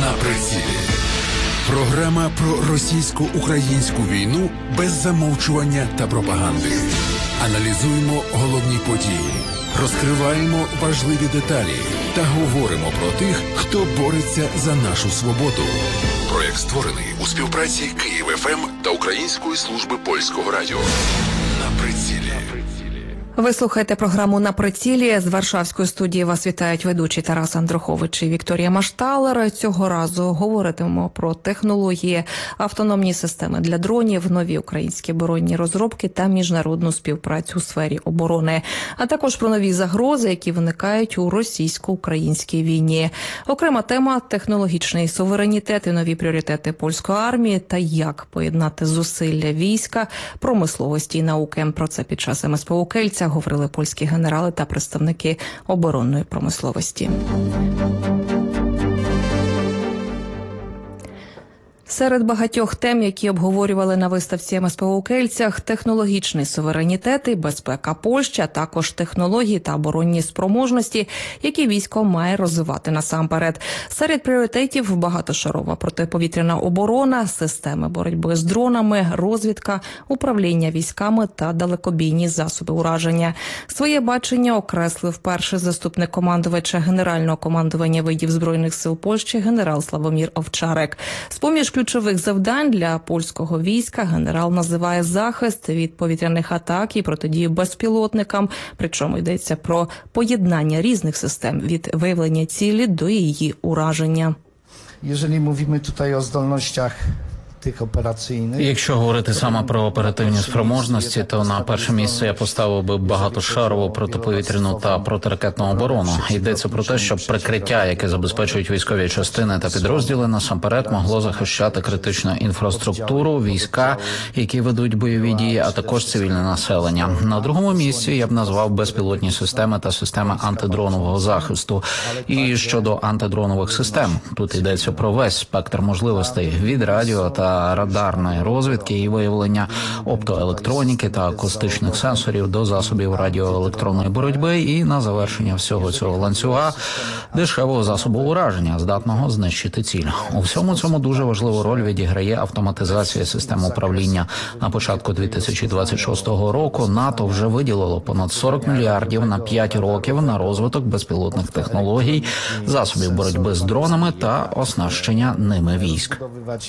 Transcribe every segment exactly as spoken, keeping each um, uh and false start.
На прицілі. Програма про російсько-українську війну без замовчування та пропаганди. Аналізуємо головні події, розкриваємо важливі деталі та говоримо про тих, хто бореться за нашу свободу. Проєкт створений у співпраці Київ еф ем та Української служби польського радіо. На прицілі. Ви слухаєте програму «На прицілі». З Варшавської студії вас вітають ведучі Тарас Андрухович і Вікторія Машталер. Цього разу говоритимемо про технології, автономні системи для дронів, нові українські оборонні розробки та міжнародну співпрацю у сфері оборони, а також про нові загрози, які виникають у російсько-українській війні. Окрема тема – технологічний суверенітет і нові пріоритети польської армії та як поєднати зусилля війська, промисловості і науки. Про це під час ем ес пе у Кельцях говорили польські генерали та представники оборонної промисловості. Серед багатьох тем, які обговорювали на виставці ем ес пе у Кельцях, технологічний суверенітет і безпека Польщі, а також технології та оборонні спроможності, які військо має розвивати насамперед. Серед пріоритетів – багатошарова протиповітряна оборона, системи боротьби з дронами, розвідка, управління військами та далекобійні засоби ураження. Своє бачення окреслив перший заступник командувача Генерального командування видів Збройних сил Польщі генерал Славомір Овчарек. З-поміж ключових завдань для польського війська генерал називає захист від повітряних атак і протидію безпілотникам, причому йдеться про поєднання різних систем від виявлення цілі до її ураження. Jeżeli mówimy tutaj o zdolnościach тих операційних. Якщо говорити саме про оперативні спроможності, то на перше місце я поставив би багатошарову протиповітряну та протиракетну оборону. Йдеться про те, щоб прикриття, яке забезпечують військові частини та підрозділи, насамперед могло захищати критичну інфраструктуру, війська, які ведуть бойові дії, а також цивільне населення. На другому місці я б назвав безпілотні системи та системи антидронового захисту. І щодо антидронових систем, тут йдеться про весь спектр можливостей від радіо та радарної розвідки і виявлення оптоелектроніки та акустичних сенсорів до засобів радіоелектронної боротьби і на завершення всього цього ланцюга дешевого засобу ураження, здатного знищити ціль. У всьому цьому дуже важливу роль відіграє автоматизація систем управління. На початку дві тисячі двадцять шостого року НАТО вже виділило понад сорок мільярдів на п'ять років на розвиток безпілотних технологій, засобів боротьби з дронами та оснащення ними військ.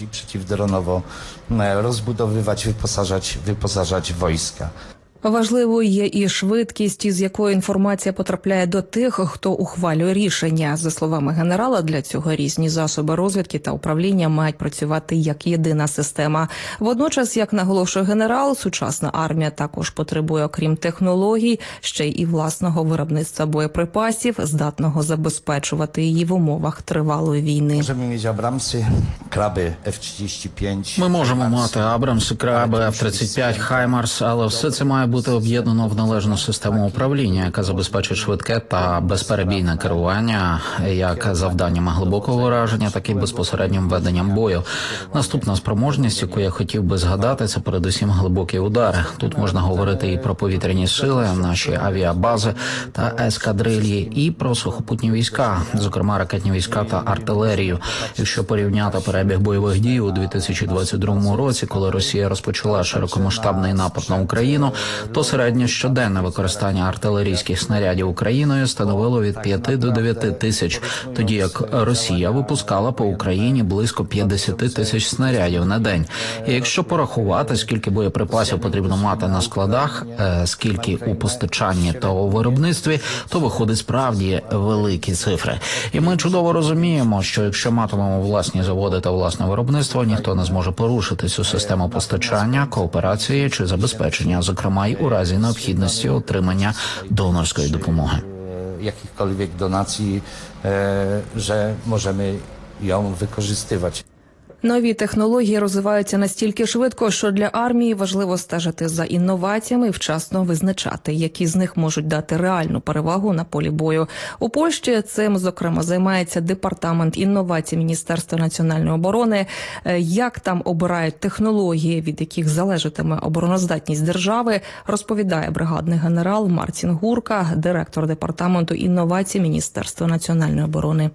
Розбудовувати, wyposażać, wyposażać wojska. Важливою є і швидкість, із якою інформація потрапляє до тих, хто ухвалює рішення. За словами генерала, для цього різні засоби розвідки та управління мають працювати як єдина система. Водночас, як наголошує генерал, сучасна армія також потребує, окрім технологій, ще й і власного виробництва боєприпасів, здатного забезпечувати її в умовах тривалої війни. Можемо мати Абрамси, краби еф тридцять п'ять. Ми можемо мати Абрамси, краби, еф тридцять п'ять, Хаймарс, але все це має бути об'єднано в належну систему управління, яка забезпечить швидке та безперебійне керування як завданнями глибокого ураження, так і безпосереднім веденням бою. Наступна спроможність, яку я хотів би згадати, це передусім глибокі удари. Тут можна говорити і про повітряні сили, наші авіабази та ескадрильї, і про сухопутні війська, зокрема ракетні війська та артилерію. Якщо порівняти перебіг бойових дій у дві тисячі двадцять другому році, коли Росія розпочала широкомасштабний напад на Україну, то середнє щоденне використання артилерійських снарядів Україною становило від п'яти до дев'яти тисяч, тоді як Росія випускала по Україні близько п'ятдесят тисяч снарядів на день. І якщо порахувати, скільки боєприпасів потрібно мати на складах, скільки у постачанні та у виробництві, то виходить справді великі цифри. І ми чудово розуміємо, що якщо матимемо власні заводи та власне виробництво, ніхто не зможе порушити цю систему постачання, кооперації чи забезпечення, зокрема й у разі необхідності отримання донорської допомоги. Якихkolwiek donacji, że możemy ją wykorzystywać. Нові технології розвиваються настільки швидко, що для армії важливо стежити за інноваціями і вчасно визначати, які з них можуть дати реальну перевагу на полі бою. У Польщі цим, зокрема, займається Департамент інновацій Міністерства національної оборони. Як там обирають технології, від яких залежатиме обороноздатність держави, розповідає бригадний генерал Марцін Гурка, директор Департаменту інновацій Міністерства національної оборони.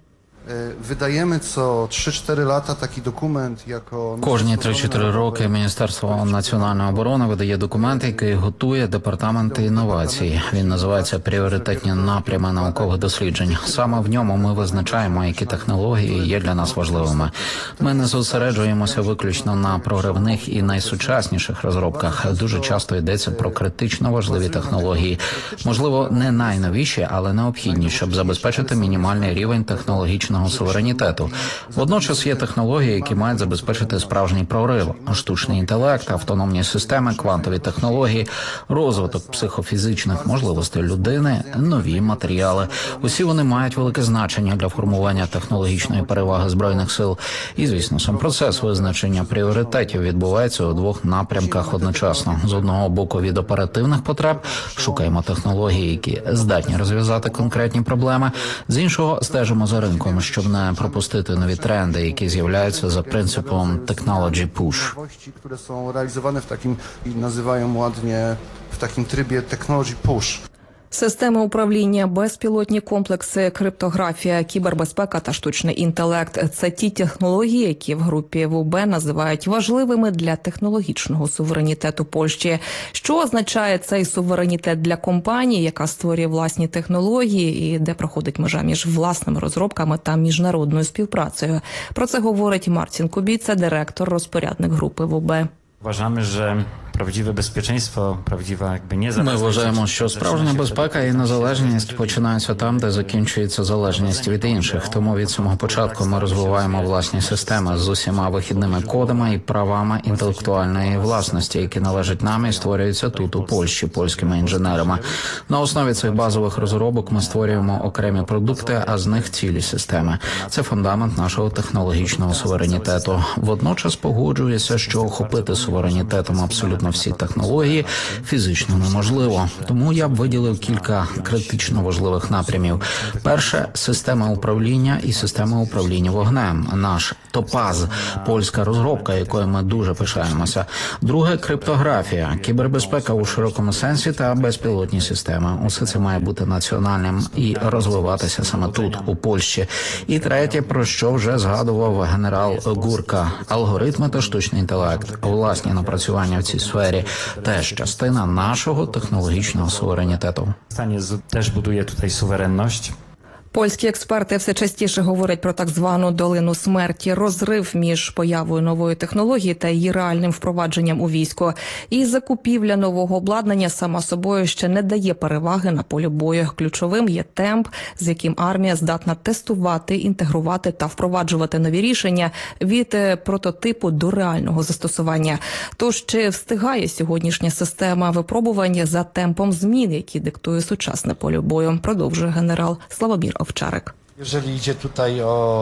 Видаємо co trzy-cztery lata taki dokument jako Кожні три-чотири роки Міністерство національної оборони видає документ, який готує департамент інновацій. Він називається «Пріоритетні напрями наукових досліджень». Саме в ньому ми визначаємо, які технології є для нас важливими. Ми не зосереджуємося виключно на проривних і найсучасніших розробках. Дуже часто йдеться про критично важливі технології. Можливо, не найновіші, але необхідні, щоб забезпечити мінімальний рівень технологічного суверенітету. Водночас є технології, які мають забезпечити справжній прорив: штучний інтелект, автономні системи, квантові технології, розвиток психофізичних можливостей людини, нові матеріали. Усі вони мають велике значення для формування технологічної переваги Збройних сил. І, звісно, сам процес визначення пріоритетів відбувається у двох напрямках одночасно. З одного боку, від оперативних потреб шукаємо технології, які здатні розв'язати конкретні проблеми. З іншого, стежимо за ринком, щоб не пропустити нові тренди, які з'являються за принципом technology push. które są realizowane w takim, nazywają ładnie, w takim trybie technology push. Системи управління, безпілотні комплекси, криптографія, кібербезпека та штучний інтелект – це ті технології, які в групі ВУБ називають важливими для технологічного суверенітету Польщі. Що означає цей суверенітет для компанії, яка створює власні технології і де проходить межа між власними розробками та міжнародною співпрацею? Про це говорить Марцін Кубіца, директор, розпорядник групи ВУБ. Вважаємо, що правдиве безпеченство, правдива якби незалежність. Ми вважаємо, що справжня безпека і незалежність починаються там, де закінчується залежність від інших. Тому від самого початку ми розвиваємо власні системи з усіма вихідними кодами і правами інтелектуальної власності, які належать нам і створюються тут, у Польщі, польськими інженерами. На основі цих базових розробок ми створюємо окремі продукти, а з них цілі системи. Це фундамент нашого технологічного суверенітету. Водночас погоджується, що охопити суверенітетом абсолютно всі технології фізично неможливо. Тому я б виділив кілька критично важливих напрямів. Перше – система управління і система управління вогнем. Наш Топаз – польська розробка, якою ми дуже пишаємося. Друге – криптографія, кібербезпека у широкому сенсі та безпілотні системи. Усе це має бути національним і розвиватися саме тут, у Польщі. І третє, про що вже згадував генерал Гурка – алгоритми та штучний інтелект. Власні напрацювання в цій сфері теж частина нашого технологічного суверенітету. Stanie też buduje tutaj suwerenność. Польські експерти все частіше говорять про так звану долину смерті, розрив між появою нової технології та її реальним впровадженням у військо. І закупівля нового обладнання сама собою ще не дає переваги на полі бою. Ключовим є темп, з яким армія здатна тестувати, інтегрувати та впроваджувати нові рішення від прототипу до реального застосування. Тож, чи встигає сьогоднішня система випробування за темпом змін, які диктує сучасне поле бою, продовжує генерал Славомір Овчарик. Jeżeli idzie tutaj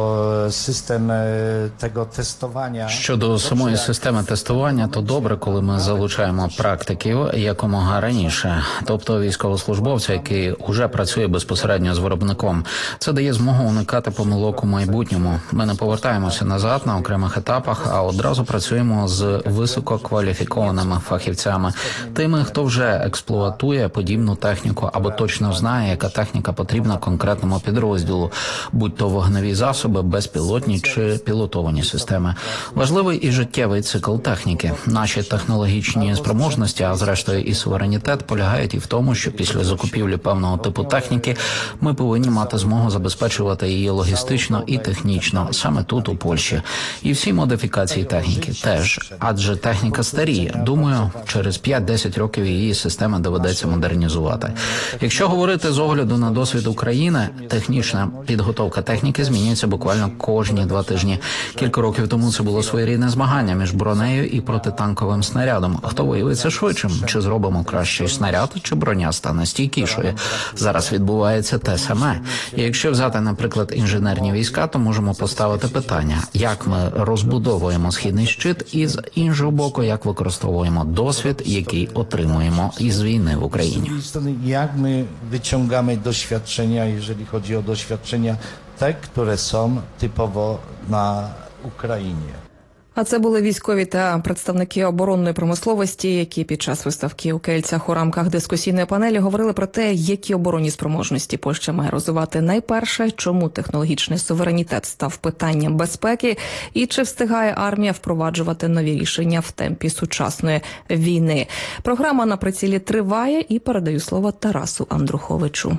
o system tego testowania. Щодо самої системи тестування, то добре, коли ми залучаємо практиків якомога раніше, тобто військовослужбовця, який уже працює безпосередньо з виробником. Це дає змогу уникати помилок у майбутньому. Ми не повертаємося назад на окремих етапах, а одразу працюємо з висококваліфікованими фахівцями, тими, хто вже експлуатує подібну техніку або точно знає, яка техніка потрібна конкретному підрозділу, будь то вогневі засоби, безпілотні чи пілотовані системи. Важливий і життєвий цикл техніки. Наші технологічні спроможності, а зрештою і суверенітет, полягають і в тому, що після закупівлі певного типу техніки ми повинні мати змогу забезпечувати її логістично і технічно, саме тут, у Польщі. І всі модифікації техніки теж. Адже техніка старіє. Думаю, через п'ять-десять років її системи доведеться модернізувати. Якщо говорити з огляду на досвід України, технічна підготовка техніки змінюється буквально кожні два тижні. Кілька років тому це було своєрідне змагання між бронею і протитанковим снарядом. Хто виявиться швидшим? Чи зробимо кращий снаряд, чи броня стане стійкішою? Зараз відбувається те саме. І якщо взяти, наприклад, інженерні війська, то можемо поставити питання, як ми розбудовуємо східний щит і з іншого боку, як використовуємо досвід, який отримуємо із війни в Україні. Jak my wyciągamy doświadczenia, jeżeli chodzi o doświadczenia te, które są typowo na Ukrainie. А це були військові та представники оборонної промисловості, які під час виставки у Кельцях у рамках дискусійної панелі говорили про те, які оборонні спроможності Польща має розвивати найперше, чому технологічний суверенітет став питанням безпеки і чи встигає армія впроваджувати нові рішення в темпі сучасної війни. Програма «На прицілі» триває і передаю слово Тарасу Андруховичу.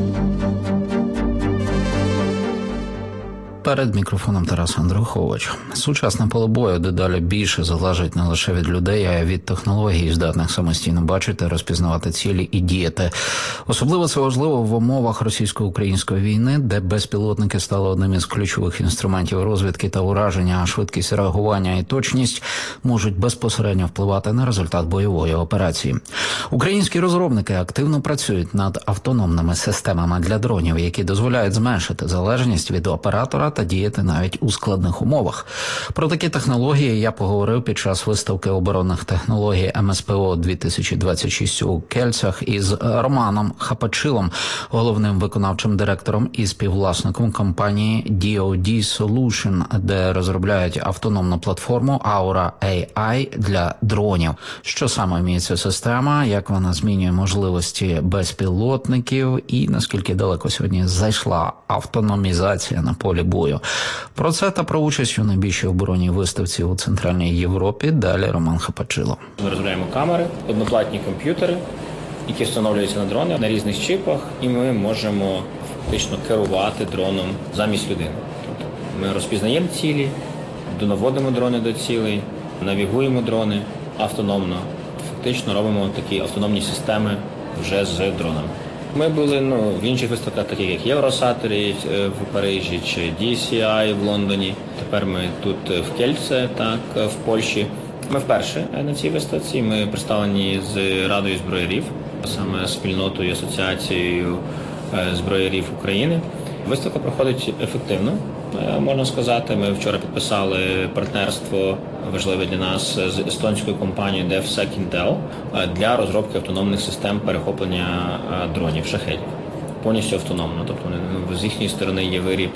Перед мікрофоном Тарас Андрухович. Сучасне поле бою дедалі більше залежить не лише від людей, а й від технологій, здатних самостійно бачити, розпізнавати цілі і діяти. Особливо це важливо в умовах російсько-української війни, де безпілотники стали одним із ключових інструментів розвідки та ураження, а швидкість реагування і точність можуть безпосередньо впливати на результат бойової операції. Українські розробники активно працюють над автономними системами для дронів, які дозволяють зменшити залежність від оператора та діяти навіть у складних умовах. Про такі технології я поговорив під час виставки оборонних технологій ем ес пе о дві тисячі двадцять шість у Кельцях із Романом Хапачилом, головним виконавчим директором і співвласником компанії ді о ді Solution, де розробляють автономну платформу Aura ей ай для дронів. Що саме вміє ця система, як вона змінює можливості безпілотників і наскільки далеко сьогодні зайшла автономізація на полі бою. Про це та про участь у найбільшій оборонній виставці у Центральній Європі далі Роман Хапачило. Ми розробляємо камери, одноплатні комп'ютери, які встановлюються на дрони на різних чипах, і ми можемо фактично керувати дроном замість людини. Тобто ми розпізнаємо цілі, донаводимо дрони до цілей, навігуємо дрони автономно. Фактично робимо такі автономні системи вже з дронами. Ми були ну, в інших виставках, таких як Євросатері в Парижі чи ді сі ай в Лондоні. Тепер ми тут в Кельце, так, в Польщі. Ми вперше на цій виставці. Ми представлені з Радою зброярів, саме спільнотою, асоціацією зброярів України. Виставка проходить ефективно, можна сказати. Ми вчора підписали партнерство важливе для нас з естонською компанією DevSec Intel для розробки автономних систем перехоплення дронів, шахедів. Повністю автономно. Тобто з їхньої сторони є виріб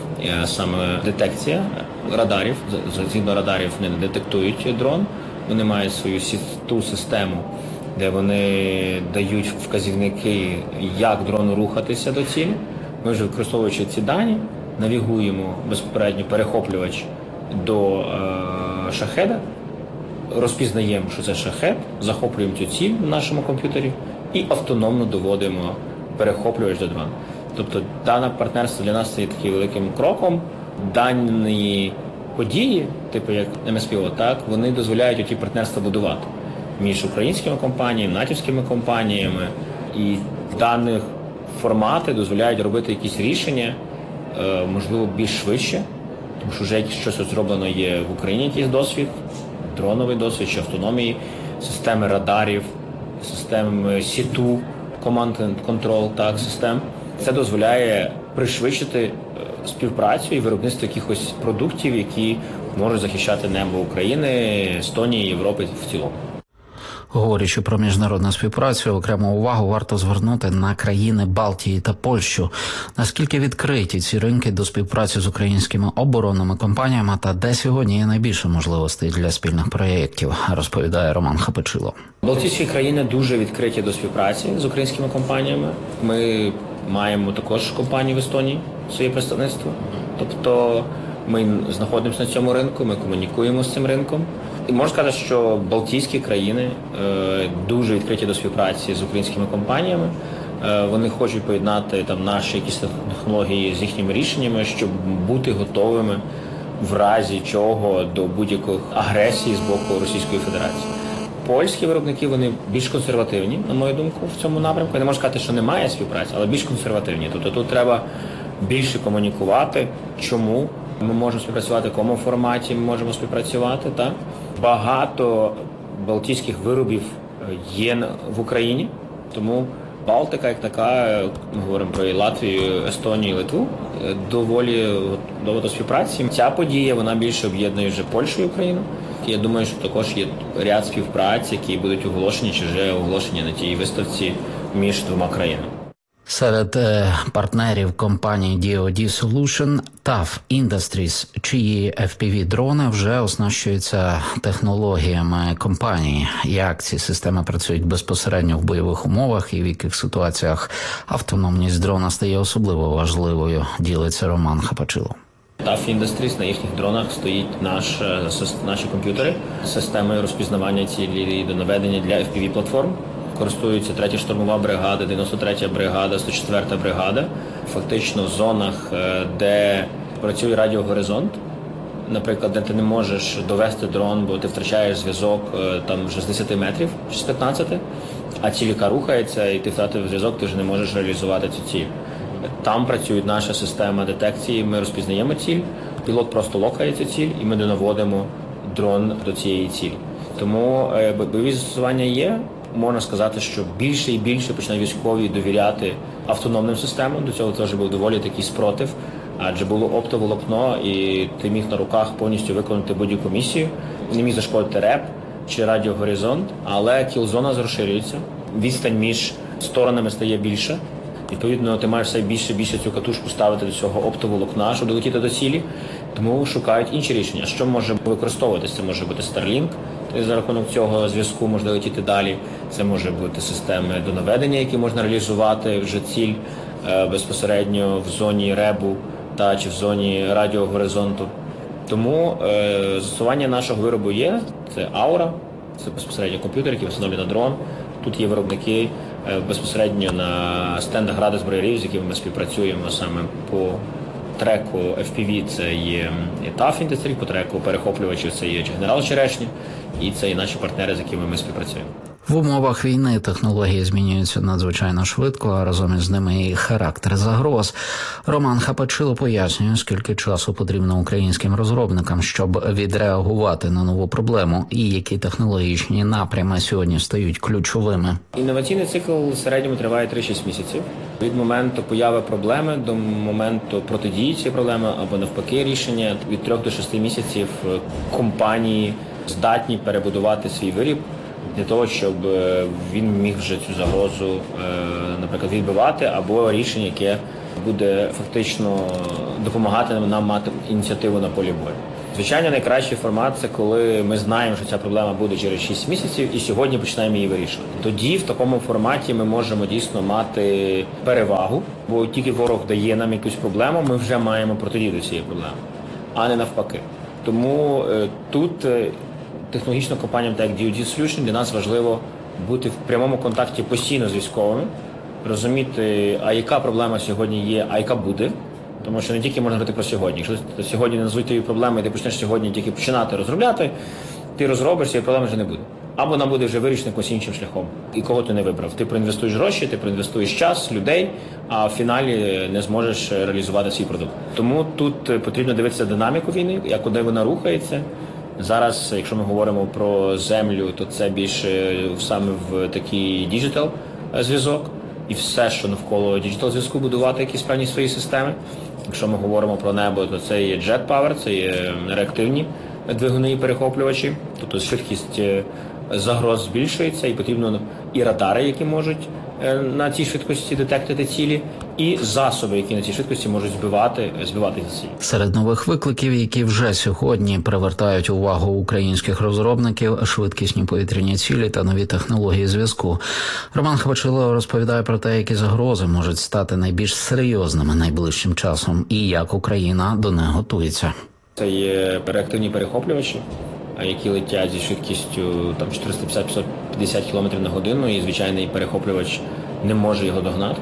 саме детекція радарів. Згідно радарів вони детектують дрон. Вони мають свою ту систему, де вони дають вказівники, як дрону рухатися до цілі. Ми вже, використовуючи ці дані, навігуємо безпосередньо перехоплювач до е, шахеда, розпізнаємо, що це шахед, захоплюємо цю ціль в нашому комп'ютері і автономно доводимо перехоплювач до дрона. Тобто дане партнерство для нас є таким великим кроком. Дані події, типу як ем ес пе о, так, вони дозволяють оті партнерства будувати між українськими компаніями, натівськими компаніями, і даних формати дозволяють робити якісь рішення, можливо, більш швидше, тому що вже щось зроблено є в Україні, якийсь досвід, дроновий досвід, чи автономії, системи радарів, системи сіту, command and control, так, систем. Це дозволяє пришвидшити співпрацю і виробництво якихось продуктів, які можуть захищати небо України, Естонії, Європи в цілому. Говорячи про міжнародну співпрацю, окрему увагу варто звернути на країни Балтії та Польщу. Наскільки відкриті ці ринки до співпраці з українськими оборонними компаніями та де сьогодні є найбільше можливостей для спільних проєктів, розповідає Роман Хапачило. Балтійські країни дуже відкриті до співпраці з українськими компаніями. Ми маємо також компанії в Естонії, своє представництво. Тобто ми знаходимося на цьому ринку, ми комунікуємо з цим ринком. І можна сказати, що Балтійські країни е, дуже відкриті до співпраці з українськими компаніями. Е, вони хочуть поєднати там наші якісь технології з їхніми рішеннями, щоб бути готовими в разі чого до будь-якої агресії з боку Російської Федерації. Польські виробники, вони більш консервативні, на мою думку, в цьому напрямку. Я не можу сказати, що немає співпраці, але більш консервативні. Тобто тут треба більше комунікувати, чому ми можемо співпрацювати, в якому форматі ми можемо співпрацювати. Так? Багато балтійських виробів є в Україні, тому Балтика, як така, ми говоримо про Латвію, Естонію, Литву, доволі готова до співпраці. Ця подія, вона більше об'єднує вже Польщу і Україну. Я думаю, що також є ряд співпраць, які будуть оголошені чи вже оголошені на тій виставці між двома країнами. Серед е, партнерів компанії ді о ді Solution таф Industries, чиї еф пі ві-дрони вже оснащуються технологіями компанії. Як ці системи працюють безпосередньо в бойових умовах і в яких ситуаціях автономність дрона стає особливо важливою, ділиться Роман Хапачило. таф Industries, на їхніх дронах стоїть наш, наші комп'ютери з системою розпізнавання цілі і донаведення для еф пі ві-платформ. Користуються третя штурмова бригада, дев'яносто третя бригада, сто четверта бригада. Фактично в зонах, де працює радіогоризонт, наприклад, де ти не можеш довести дрон, бо ти втрачаєш зв'язок там вже з десяти метрів чи з п'ятнадцяти, а ціль, яка рухається, і ти втратив зв'язок, ти вже не можеш реалізувати цю ціль. Там працює наша система детекції, ми розпізнаємо ціль, пілот просто локає цю ціль і ми донаводимо дрон до цієї цілі. Тому бойові застосування є. Можна сказати, що більше і більше починають військові довіряти автономним системам. До цього теж був доволі такий спротив, адже було оптоволокно, і ти міг на руках повністю виконати будь-яку місію. Не міг зашкодити реп чи радіогоризонт, але кіл-зона розширюється, відстань між сторонами стає більша. Відповідно, ти маєш все більше і більше цю катушку ставити до цього оптоволокна, щоб долетіти до цілі. Тому шукають інші рішення. Що може використовуватися? Це може бути Starlink, за рахунок цього зв'язку можна летіти далі. Це може бути системи донаведення, які можна реалізувати вже ціль е, безпосередньо в зоні ребу та чи в зоні радіогоризонту. Тому е, застосування нашого виробу є. Це Aura, це безпосередньо комп'ютер, який встановлює на дрон. Тут є виробники е, безпосередньо на стендах Ради зброярів, з якими ми співпрацюємо саме по треку еф пі ві, це є таф Industries, по треку перехоплювачів це є Генерал Черешня, і це і наші партнери, з якими ми співпрацюємо. В умовах війни технології змінюються надзвичайно швидко, а разом із ними і характер загроз. Роман Хапачило пояснює, скільки часу потрібно українським розробникам, щоб відреагувати на нову проблему, і які технологічні напрями сьогодні стають ключовими. Інноваційний цикл в середньому триває три-шість місяців. Від моменту появи проблеми до моменту протидії цієї проблеми або навпаки рішення від трьох до шести місяців компанії здатні перебудувати свій виріб для того, щоб він міг вже цю загрозу, наприклад, відбивати, або рішення, яке буде фактично допомагати нам мати ініціативу на полі бою. Звичайно, найкращий формат – це коли ми знаємо, що ця проблема буде через шість місяців і сьогодні починаємо її вирішувати. Тоді в такому форматі ми можемо дійсно мати перевагу, бо тільки ворог дає нам якусь проблему, ми вже маємо протидію до цієї проблеми, а не навпаки. Тому е, тут е, технологічна компанія, так як ді о ді Solution, для нас важливо бути в прямому контакті постійно з військовими, розуміти, а яка проблема сьогодні є, а яка буде. Тому що не тільки можна говорити про сьогодні. Якщо ти сьогодні назвуть тобі проблеми, і ти почнеш сьогодні тільки починати розробляти, ти розробиш, цієї проблеми вже не буде. Або вона буде вже вирішена якось іншим шляхом. І кого ти не вибрав. Ти проінвестуєш гроші, ти проінвестуєш час, людей, а в фіналі не зможеш реалізувати свій продукт. Тому тут потрібно дивитися динаміку війни, як куди вона рухається. Зараз, якщо ми говоримо про землю, то це більше саме в такий діджитал зв'язок. І все, що навколо діджитал-зв'язку, будувати якісь певні свої системи. Якщо ми говоримо про небо, то це є Jet Power, це є реактивні двигуни і перехоплювачі. Тобто швидкість загроз збільшується і потрібно і радари, які можуть на цій швидкості детектити цілі, і засоби, які на цій швидкості можуть збивати, збивати ці цілі. Серед нових викликів, які вже сьогодні привертають увагу українських розробників, швидкісні повітряні цілі та нові технології зв'язку. Роман Хапачило розповідає про те, які загрози можуть стати найбільш серйозними найближчим часом і як Україна до них готується. Це є реактивні перехоплювачі, які летять зі швидкістю там чотириста п'ятдесят - п'ятсот п'ятдесят кілометрів на годину, і звичайний перехоплювач не може його догнати.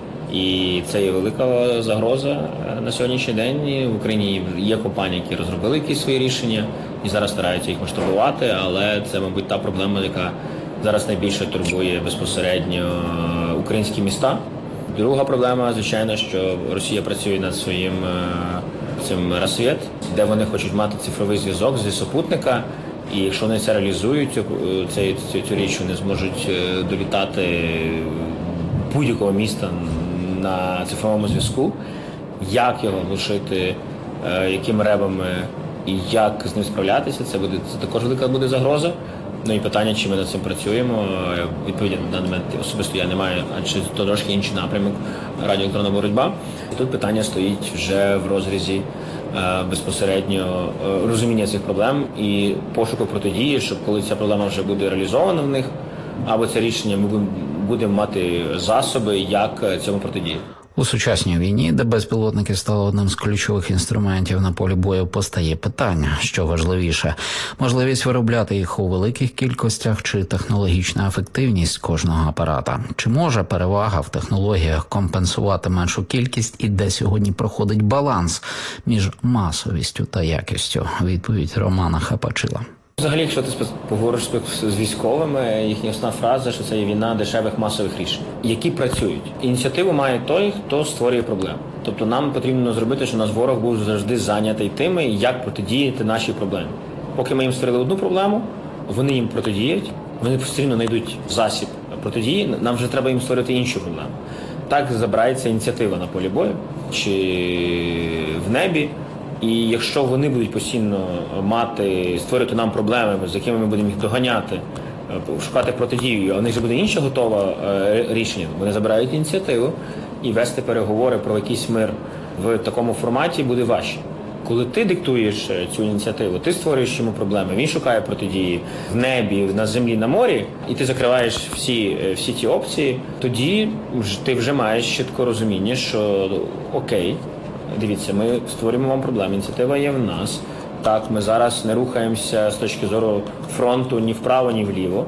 І це є велика загроза на сьогоднішній день. І в Україні є компанії, які розробили якісь свої рішення і зараз стараються їх масштабувати, але це, мабуть, та проблема, яка зараз найбільше турбує безпосередньо українські міста. Друга проблема, звичайно, що Росія працює над своїм цим Рассвет, де вони хочуть мати цифровий зв'язок зі супутника, і якщо вони це реалізують, цю, цю, цю річ, вони зможуть долітати будь-якого міста на цифровому зв'язку. Як його глушити, якими ребами і як з ним справлятися, це буде це також велика буде загроза. Ну і питання, чи ми над цим працюємо, відповіді на даний момент особисто я не маю, адже то трошки інший напрямок радіоелектронна боротьба. І тут питання стоїть вже в розрізі е, безпосередньо е, розуміння цих проблем і пошуку протидії, щоб коли ця проблема вже буде реалізована в них, або це рішення ми будемо мати засоби, як цьому протидіяти. У сучасній війні, де безпілотники стали одним з ключових інструментів на полі бою, постає питання, що важливіше – можливість виробляти їх у великих кількостях чи технологічна ефективність кожного апарата? Чи може перевага в технологіях компенсувати меншу кількість і де сьогодні проходить баланс між масовістю та якістю? Відповідь Романа Хапачила. Взагалі, якщо ти поговориш з військовими, їхня основна фраза, що це є війна дешевих масових рішень, які працюють. Ініціативу має той, хто створює проблему. Тобто нам потрібно зробити, щоб наш ворог був завжди зайнятий тими, як протидіяти нашій проблемі. Поки ми їм створили одну проблему, вони їм протидіють, вони постійно знайдуть засіб протидії, нам вже треба їм створити іншу проблему. Так забирається ініціатива на полі бою чи в небі. І якщо вони будуть постійно мати, створювати нам проблеми, з якими ми будемо їх доганяти, шукати протидію, а у них вже буде інше готове рішення, вони забирають ініціативу і вести переговори про якийсь мир в такому форматі буде важче. Коли ти диктуєш цю ініціативу, ти створюєш йому проблеми, він шукає протидії в небі, на землі, на морі, і ти закриваєш всі, всі ті опції, тоді ти вже маєш чітко розуміння, що окей, дивіться, ми створюємо вам проблеми, ініціатива є в нас. Так, ми зараз не рухаємося з точки зору фронту ні вправо, ні вліво,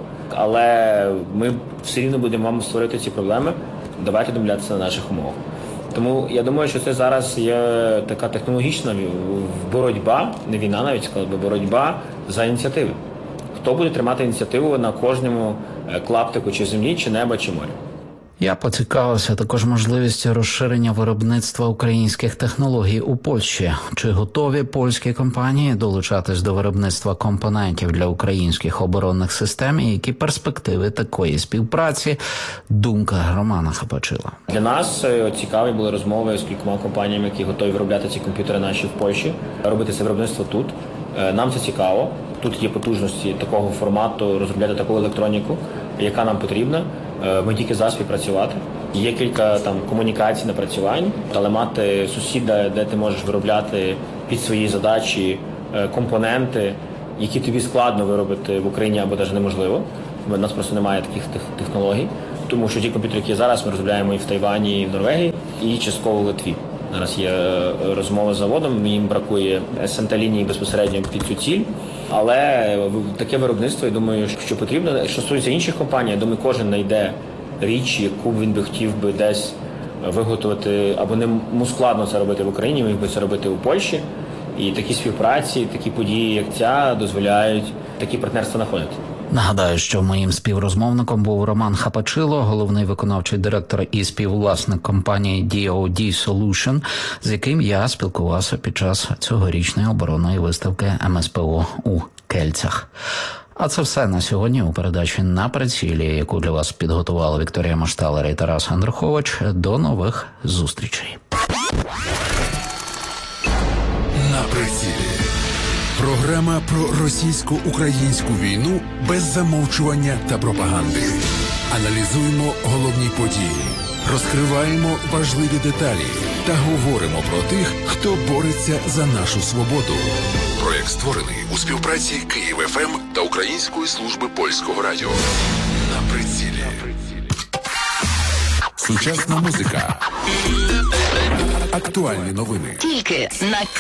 але ми все рівно будемо вам створити ці проблеми, давайте домовлятися на наших умовах. Тому я думаю, що це зараз є така технологічна боротьба, не війна навіть сказала би, боротьба за ініціативи. Хто буде тримати ініціативу на кожному клаптику чи землі, чи неба, чи моря. Я поцікавився також можливістю розширення виробництва українських технологій у Польщі. Чи готові польські компанії долучатись до виробництва компонентів для українських оборонних систем і які перспективи такої співпраці? Думка Романа Хапачила. Для нас цікаві були розмови з кількома компаніями, які готові виробляти ці комп'ютери наші в Польщі, робити це виробництво тут. Нам це цікаво. Тут є потужності такого формату, розробляти таку електроніку, яка нам потрібна. Ми тільки за співпрацювати. Є кілька там комунікацій, напрацювань, але мати сусіда, де ти можеш виробляти під свої задачі компоненти, які тобі складно виробити в Україні або навіть неможливо. У нас просто немає таких технологій, тому що ті комп'ютери, які зараз ми розробляємо і в Тайвані, і в Норвегії, і частково в Литві. Зараз є розмови з заводом, їм бракує ес ем те-лінії безпосередньо під цю ціль. Але таке виробництво, я думаю, що потрібно. Що стосується інших компаній, я думаю, кожен знайде річ, яку б він би хотів би десь виготовити, або не йому складно це робити в Україні, міг би це робити у Польщі. І такі співпраці, такі події, як ця, дозволяють такі партнерства знаходити. Нагадаю, що моїм співрозмовником був Роман Хапачило, головний виконавчий директор і співвласник компанії ді о ді Solution, з яким я спілкувався під час цьогорічної оборонної виставки ем ес пе о у Кельцях. А це все на сьогодні у передачі «На прицілі», яку для вас підготували Вікторія Машталер і Тарас Андрухович. До нових зустрічей. На прицілі. Програма про російсько-українську війну без замовчування та пропаганди. Аналізуємо головні події, розкриваємо важливі деталі та говоримо про тих, хто бореться за нашу свободу. Проєкт створений у співпраці Київ еф ем та Української служби польського радіо. На прицілі. Сучасна музика. Актуальні новини. Тільки на